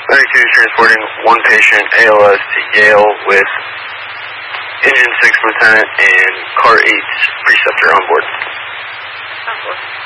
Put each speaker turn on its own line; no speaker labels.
32 is transporting one patient, ALS, to Yale with Engine 6 Lieutenant and Car 8's preceptor on board.